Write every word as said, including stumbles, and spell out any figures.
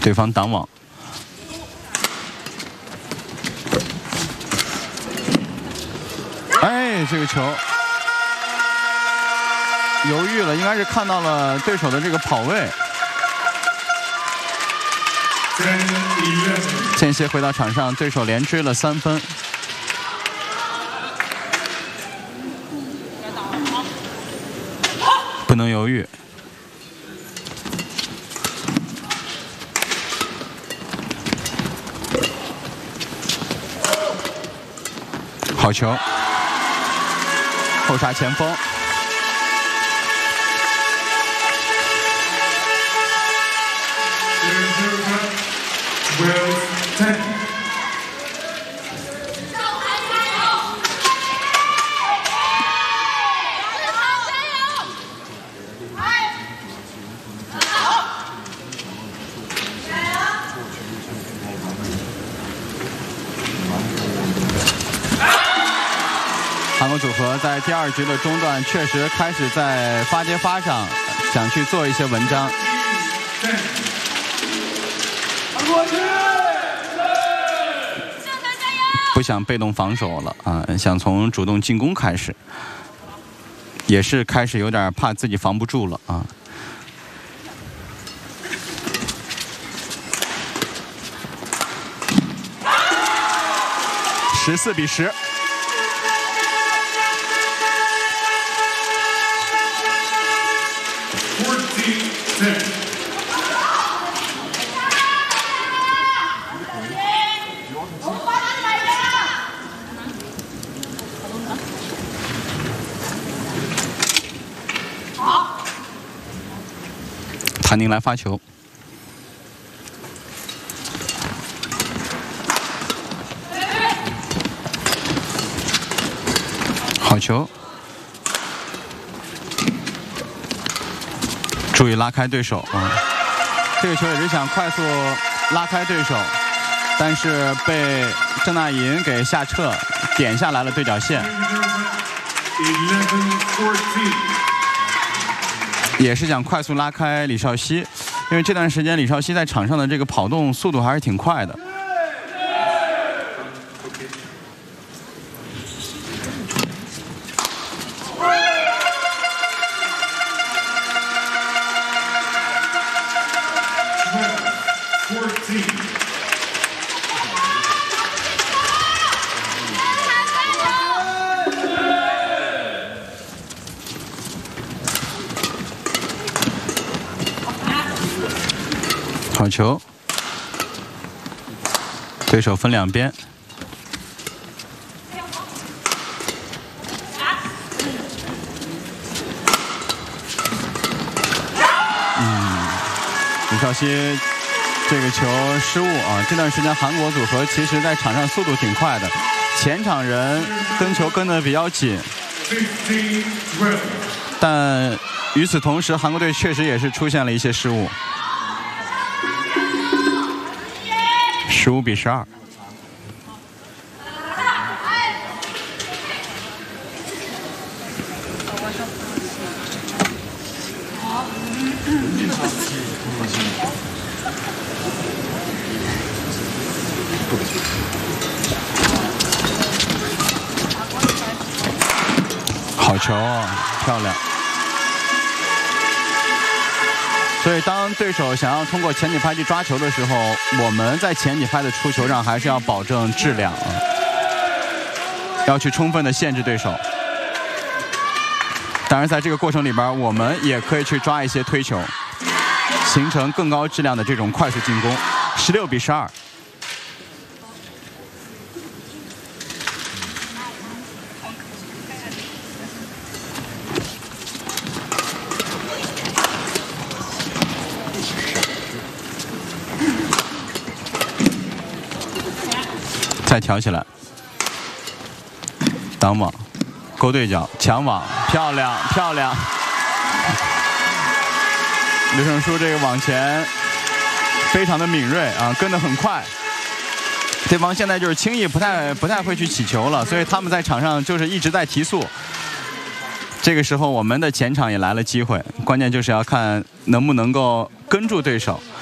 对方挡网。哎，这个球犹豫了，应该是看到了对手的这个跑位。间歇回到场上，对手连追了三分。不能犹豫。好球，后杀前锋。韩国组合在第二局的中段确实开始在发接发上想去做一些文章。不想被动防守了啊，想从主动进攻开始，也是开始有点怕自己防不住了啊。十四比十。谭宁来发球，好球，注意拉开对手啊！这个球也是想快速拉开对手，但是被郑娜银给下撤，点下来了对角线。也是想快速拉开李少熙，因为这段时间李少熙在场上的这个跑动速度还是挺快的。好球，对手分两边。嗯，李少熙这个球失误啊！这段时间韩国组合其实在场上速度挺快的，前场人跟球跟得比较紧，但与此同时，韩国队确实也是出现了一些失误。十五比十二。好球，漂亮！所以，当对手想要通过前几拍去抓球的时候，我们在前几拍的出球上还是要保证质量啊，要去充分的限制对手。当然，在这个过程里边，我们也可以去抓一些推球，形成更高质量的这种快速进攻。十六比十二。再挑起来，挡网，勾对角，抢网，漂亮漂亮！刘胜书这个网前非常的敏锐啊，跟得很快。对方现在就是轻易不太不太会去起球了，所以他们在场上就是一直在提速。这个时候我们的前场也来了机会，关键就是要看能不能够跟住对手。